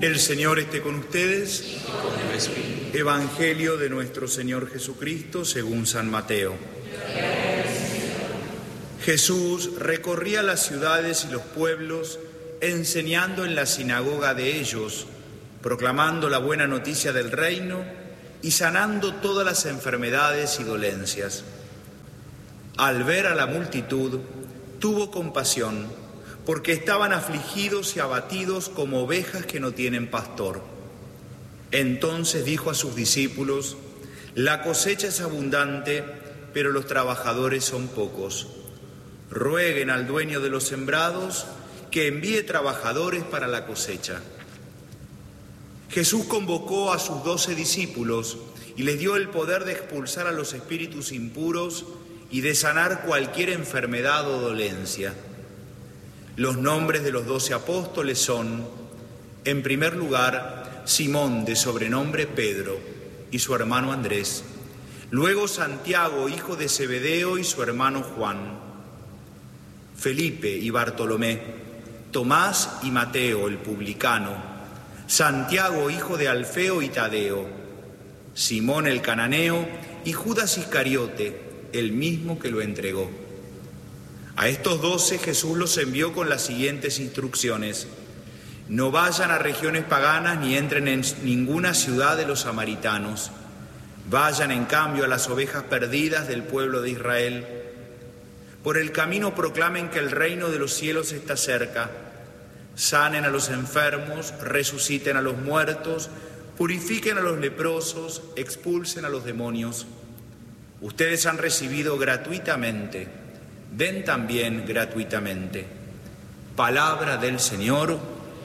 El Señor esté con ustedes. Evangelio de nuestro Señor Jesucristo según San Mateo. Jesús recorría las ciudades y los pueblos, enseñando en la sinagoga de ellos, proclamando la buena noticia del reino y sanando todas las enfermedades y dolencias. Al ver a la multitud, tuvo compasión, porque estaban afligidos y abatidos como ovejas que no tienen pastor. Entonces dijo a sus discípulos: la cosecha es abundante, pero los trabajadores son pocos. Rueguen al dueño de los sembrados que envíe trabajadores para la cosecha. Jesús convocó a sus 12 discípulos y les dio el poder de expulsar a los espíritus impuros y de sanar cualquier enfermedad o dolencia. Los nombres de los 12 apóstoles son, en primer lugar, Simón, de sobrenombre Pedro, y su hermano Andrés. Luego Santiago, hijo de Zebedeo, y su hermano Juan. Felipe y Bartolomé, Tomás y Mateo, el publicano, Santiago, hijo de Alfeo y Tadeo, Simón el cananeo y Judas Iscariote, el mismo que lo entregó. A estos 12 Jesús los envió con las siguientes instrucciones: no vayan a regiones paganas ni entren en ninguna ciudad de los samaritanos. Vayan en cambio a las ovejas perdidas del pueblo de Israel. Por el camino proclamen que el reino de los cielos está cerca. Sanen a los enfermos, resuciten a los muertos, purifiquen a los leprosos, expulsen a los demonios. Ustedes han recibido gratuitamente, den también gratuitamente. Palabra del Señor.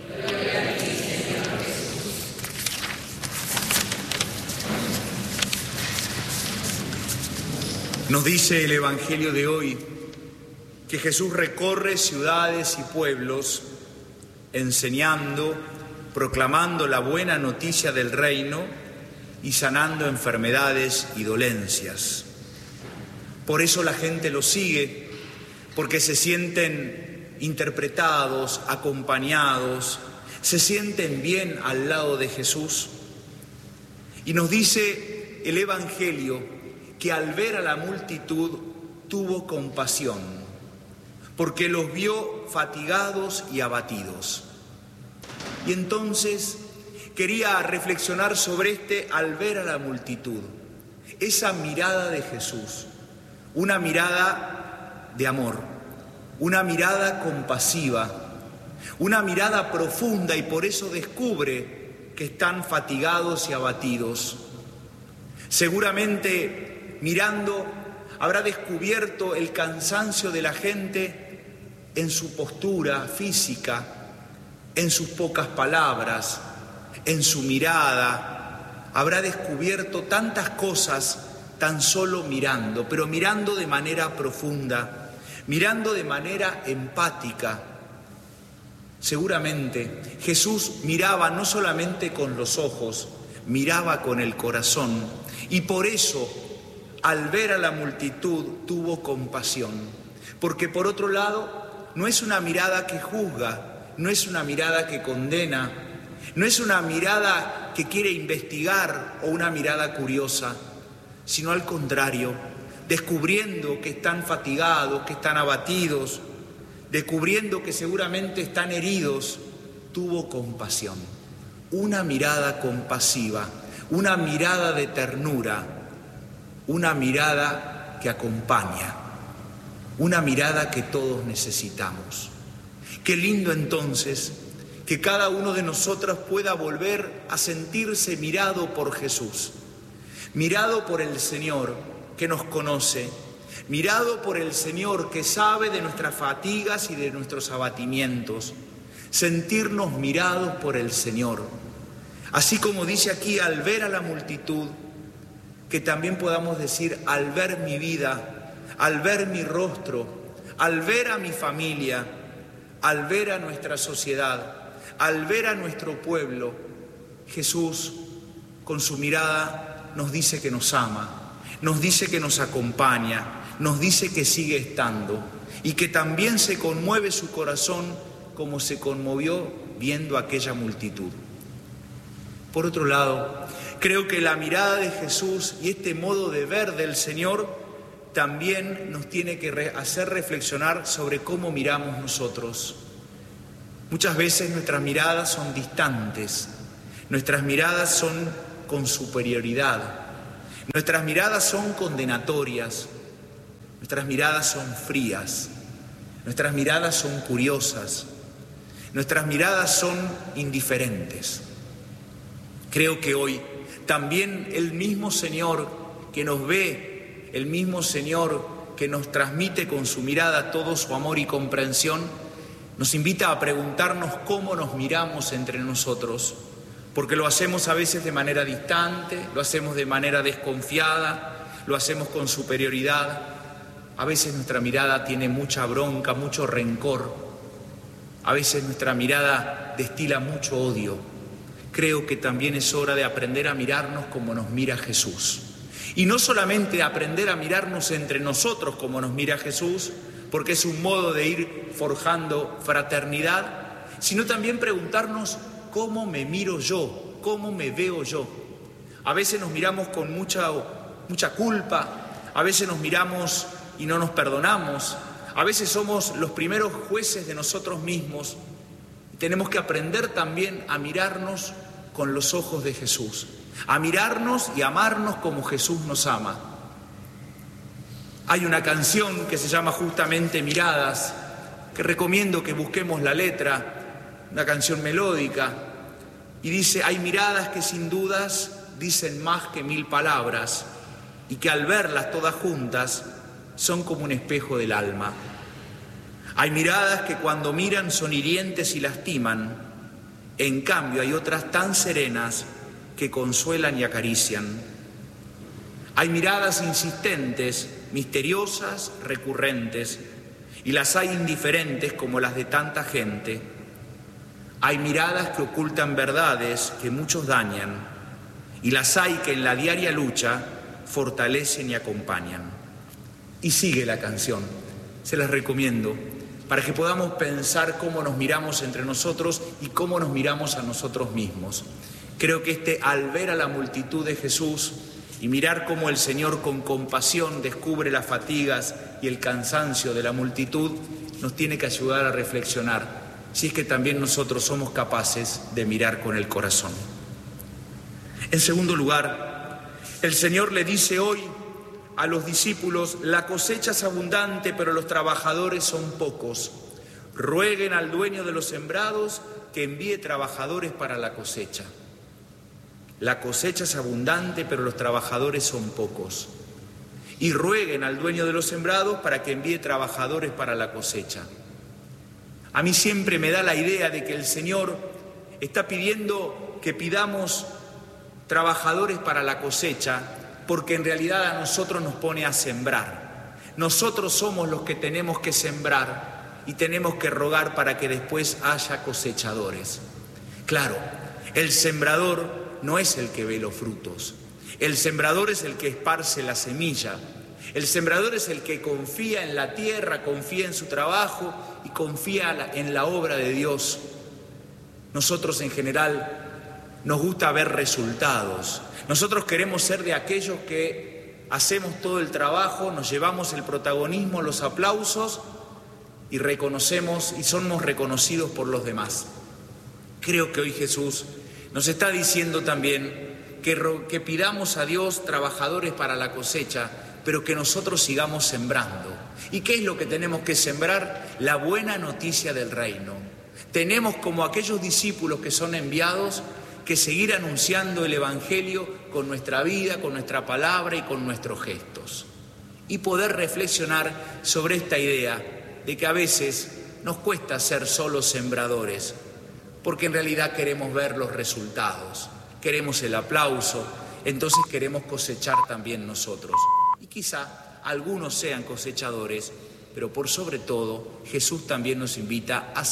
Nos dice el Evangelio de hoy que Jesús recorre ciudades y pueblos enseñando, proclamando la buena noticia del reino y sanando enfermedades y dolencias. Por eso la gente lo sigue, porque se sienten interpretados, acompañados, se sienten bien al lado de Jesús. Y nos dice el Evangelio que al ver a la multitud tuvo compasión, porque los vio fatigados y abatidos. Y entonces quería reflexionar sobre al ver a la multitud, esa mirada de Jesús, una mirada de amor, una mirada compasiva, una mirada profunda, y por eso descubre que están fatigados y abatidos. Seguramente mirando habrá descubierto el cansancio de la gente en su postura física, en sus pocas palabras, en su mirada. Habrá descubierto tantas cosas tan solo mirando, pero mirando de manera profunda, mirando de manera empática. Seguramente Jesús miraba no solamente con los ojos, miraba con el corazón, y por eso al ver a la multitud tuvo compasión, porque por otro lado no es una mirada que juzga, no es una mirada que condena, no es una mirada que quiere investigar o una mirada curiosa, sino al contrario, descubriendo que están fatigados, que están abatidos, descubriendo que seguramente están heridos, tuvo compasión, una mirada compasiva, una mirada de ternura, una mirada que acompaña, una mirada que todos necesitamos. Qué lindo entonces que cada uno de nosotros pueda volver a sentirse mirado por Jesús, mirado por el Señor que nos conoce, mirado por el Señor que sabe de nuestras fatigas y de nuestros abatimientos, sentirnos mirados por el Señor. Así como dice aquí, al ver a la multitud, que también podamos decir, al ver mi vida, al ver mi rostro, al ver a mi familia, al ver a nuestra sociedad, al ver a nuestro pueblo, Jesús con su mirada nos dice que nos ama, nos dice que nos acompaña, nos dice que sigue estando y que también se conmueve su corazón como se conmovió viendo aquella multitud. Por otro lado, creo que la mirada de Jesús y este modo de ver del Señor también nos tiene que hacer reflexionar sobre cómo miramos nosotros. Muchas veces nuestras miradas son distantes, nuestras miradas son con superioridad, nuestras miradas son condenatorias, nuestras miradas son frías, nuestras miradas son curiosas, nuestras miradas son indiferentes. Creo que hoy también el mismo Señor que nos ve, el mismo Señor que nos transmite con su mirada todo su amor y comprensión, nos invita a preguntarnos cómo nos miramos entre nosotros, porque lo hacemos a veces de manera distante, lo hacemos de manera desconfiada, lo hacemos con superioridad. A veces nuestra mirada tiene mucha bronca, mucho rencor, a veces nuestra mirada destila mucho odio. Creo que también es hora de aprender a mirarnos como nos mira Jesús. Y no solamente aprender a mirarnos entre nosotros como nos mira Jesús, porque es un modo de ir forjando fraternidad, sino también preguntarnos cómo me miro yo, cómo me veo yo. A veces nos miramos con mucha culpa, a veces nos miramos y no nos perdonamos, a veces somos los primeros jueces de nosotros mismos. Tenemos que aprender también a mirarnos con los ojos de Jesús, a mirarnos y amarnos como Jesús nos ama. Hay una canción que se llama justamente Miradas, que recomiendo que busquemos la letra, una canción melódica, y dice: hay miradas que sin dudas dicen más que 1000 palabras, y que al verlas todas juntas son como un espejo del alma. Hay miradas que cuando miran son hirientes y lastiman, en cambio hay otras tan serenas que consuelan y acarician. Hay miradas insistentes, misteriosas, recurrentes, y las hay indiferentes como las de tanta gente. Hay miradas que ocultan verdades que muchos dañan, y las hay que en la diaria lucha fortalecen y acompañan. Y sigue la canción, se las recomiendo, para que podamos pensar cómo nos miramos entre nosotros y cómo nos miramos a nosotros mismos. Creo que al ver a la multitud de Jesús y mirar cómo el Señor con compasión descubre las fatigas y el cansancio de la multitud, nos tiene que ayudar a reflexionar si es que también nosotros somos capaces de mirar con el corazón. En segundo lugar, el Señor le dice hoy a los discípulos: la cosecha es abundante, pero los trabajadores son pocos. Rueguen al dueño de los sembrados que envíe trabajadores para la cosecha. La cosecha es abundante, pero los trabajadores son pocos. Y rueguen al dueño de los sembrados para que envíe trabajadores para la cosecha. A mí siempre me da la idea de que el Señor está pidiendo que pidamos trabajadores para la cosecha, porque en realidad a nosotros nos pone a sembrar. Nosotros somos los que tenemos que sembrar y tenemos que rogar para que después haya cosechadores. Claro, el sembrador no es el que ve los frutos. El sembrador es el que esparce la semilla. El sembrador es el que confía en la tierra, confía en su trabajo y confía en la obra de Dios. Nosotros en general nos gusta ver resultados. Nosotros queremos ser de aquellos que hacemos todo el trabajo, nos llevamos el protagonismo, los aplausos y reconocemos y somos reconocidos por los demás. Creo que hoy Jesús nos está diciendo también que pidamos a Dios trabajadores para la cosecha, pero que nosotros sigamos sembrando. ¿Y qué es lo que tenemos que sembrar? La buena noticia del reino. Tenemos, como aquellos discípulos que son enviados, que seguir anunciando el Evangelio con nuestra vida, con nuestra palabra y con nuestros gestos. Y poder reflexionar sobre esta idea de que a veces nos cuesta ser solo sembradores, porque en realidad queremos ver los resultados, queremos el aplauso, entonces queremos cosechar también nosotros. Y quizá algunos sean cosechadores, pero por sobre todo Jesús también nos invita a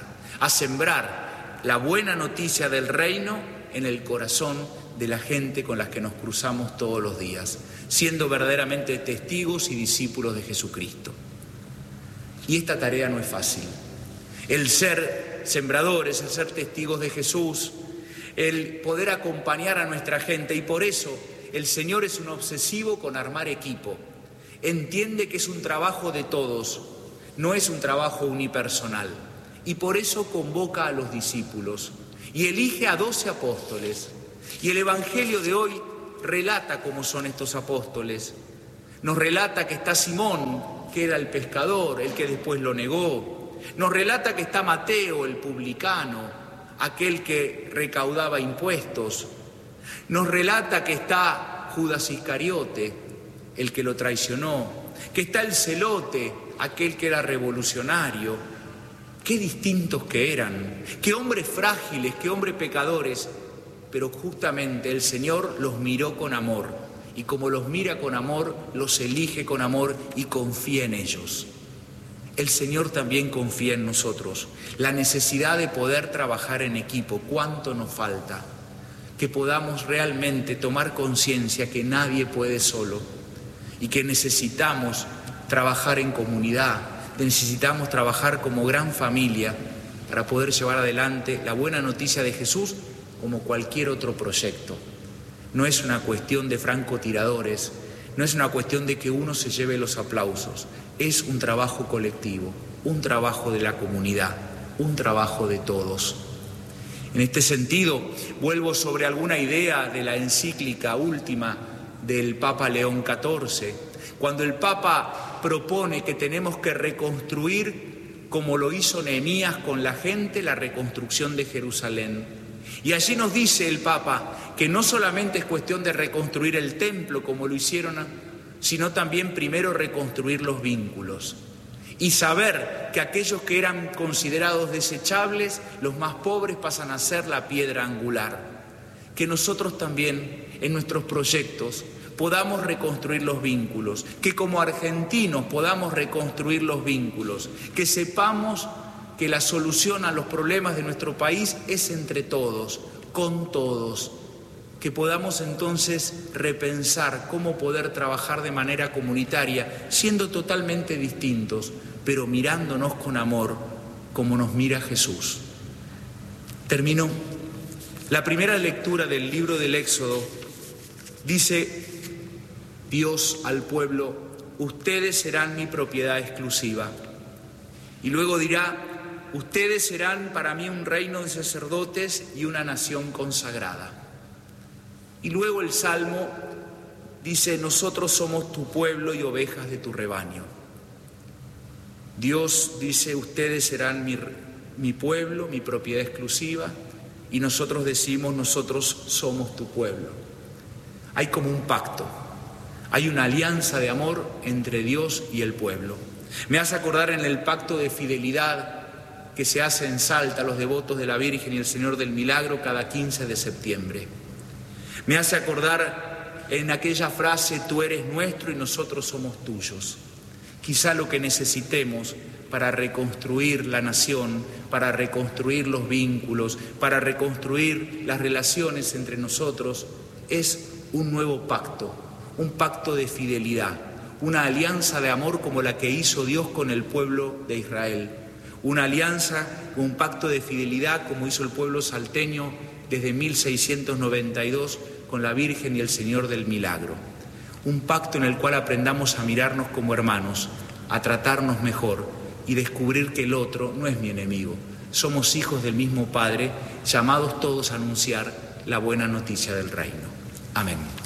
sembrar la buena noticia del reino en el corazón de la gente con la que nos cruzamos todos los días, siendo verdaderamente testigos y discípulos de Jesucristo. Y esta tarea no es fácil. El ser sembradores, el ser testigos de Jesús, el poder acompañar a nuestra gente, y por eso el Señor es un obsesivo con armar equipo. Entiende que es un trabajo de todos, no es un trabajo unipersonal, y por eso convoca a los discípulos y elige a 12 apóstoles. Y el Evangelio de hoy relata cómo son estos apóstoles. Nos relata que está Simón, que era el pescador, el que después lo negó. Nos relata que está Mateo, el publicano, aquel que recaudaba impuestos. Nos relata que está Judas Iscariote, el que lo traicionó, que está el celote, aquel que era revolucionario. Qué distintos que eran, qué hombres frágiles, qué hombres pecadores, pero justamente el Señor los miró con amor, y como los mira con amor, los elige con amor y confía en ellos. El Señor también confía en nosotros. La necesidad de poder trabajar en equipo, ¿cuánto nos falta? Que podamos realmente tomar conciencia que nadie puede solo y que necesitamos trabajar en comunidad, necesitamos trabajar como gran familia para poder llevar adelante la buena noticia de Jesús como cualquier otro proyecto. No es una cuestión de francotiradores, no es una cuestión de que uno se lleve los aplausos, es un trabajo colectivo, un trabajo de la comunidad, un trabajo de todos. En este sentido, vuelvo sobre alguna idea de la encíclica última del Papa León XIV, cuando el Papa propone que tenemos que reconstruir, como lo hizo Nehemías con la gente, la reconstrucción de Jerusalén. Y allí nos dice el Papa que no solamente es cuestión de reconstruir el templo como lo hicieron, sino también primero reconstruir los vínculos y saber que aquellos que eran considerados desechables, los más pobres, pasan a ser la piedra angular. Que nosotros también en nuestros proyectos podamos reconstruir los vínculos, que como argentinos podamos reconstruir los vínculos, que sepamos que la solución a los problemas de nuestro país es entre todos, con todos, que podamos entonces repensar cómo poder trabajar de manera comunitaria, siendo totalmente distintos, pero mirándonos con amor, como nos mira Jesús. Termino. La primera lectura del libro del Éxodo dice Dios al pueblo: ustedes serán mi propiedad exclusiva. Y luego dirá: ustedes serán para mí un reino de sacerdotes y una nación consagrada. Y luego el Salmo dice: nosotros somos tu pueblo y ovejas de tu rebaño. Dios dice: ustedes serán mi pueblo, mi propiedad exclusiva, y nosotros decimos: nosotros somos tu pueblo. Hay como un pacto, hay una alianza de amor entre Dios y el pueblo. Me hace acordar en el pacto de fidelidad que se hace en Salta, los devotos de la Virgen y el Señor del Milagro, cada 15 de septiembre. Me hace acordar en aquella frase: tú eres nuestro y nosotros somos tuyos. Quizá lo que necesitemos para reconstruir la nación, para reconstruir los vínculos, para reconstruir las relaciones entre nosotros, es un nuevo pacto, un pacto de fidelidad, una alianza de amor como la que hizo Dios con el pueblo de Israel, una alianza, un pacto de fidelidad como hizo el pueblo salteño desde 1692 con la Virgen y el Señor del Milagro. Un pacto en el cual aprendamos a mirarnos como hermanos, a tratarnos mejor y descubrir que el otro no es mi enemigo. Somos hijos del mismo Padre, llamados todos a anunciar la buena noticia del reino. Amén.